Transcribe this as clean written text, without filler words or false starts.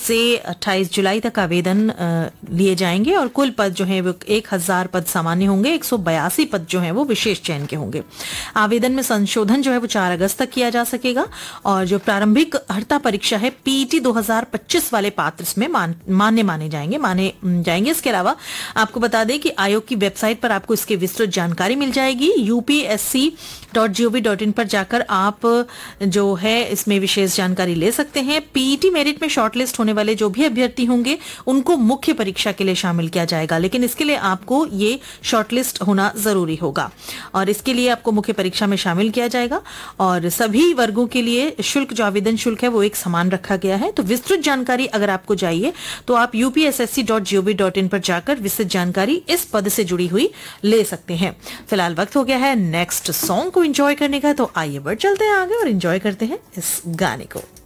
से 28 जुलाई तक आवेदन लिए जाएंगे और कुल पद जो है वो 1000 पद सामान्य होंगे, 182 पद जो है वो विशेष चयन के होंगे। आवेदन में संशोधन जो है वो 4 अगस्त तक किया जा सकेगा और जो प्रारंभिक अर्हता परीक्षा है पीईटी 2025 वाले पात्र इसमें माने जाएंगे। इसके अलावा आपको बता दें कि आयोग की वेबसाइट पर आपको इसकी विस्तृत जानकारी मिल जाएगी। upsc.gov.in पर जाकर आप जो है इसमें विशेष जानकारी ले सकते हैं। पीईटी मेरिट में शॉर्टलिस्ट होने वाले जो भी अभ्यर्थी होंगे उनको मुख्य परीक्षा के लिए शामिल किया जाएगा, लेकिन इसके लिए आपको ये शॉर्टलिस्ट होना जरूरी होगा और इसके लिए आपको मुख्य परीक्षा में शामिल किया जाएगा और सभी वर्गों के लिए शुल्क जो आवेदन शुल्क है वो एक समान रखा गया है। तो विस्तृत जानकारी अगर आपको चाहिए तो आप upssc.gov.in पर जाकर विस्तृत जानकारी इस पद से जुड़ी हुई ले सकते हैं। फिलहाल वक्त हो गया है नेक्स्ट सॉन्ग को एंजॉय करने का, तो आइए बढ़ चलते हैं आगे और एंजॉय करते हैं इस गाने को।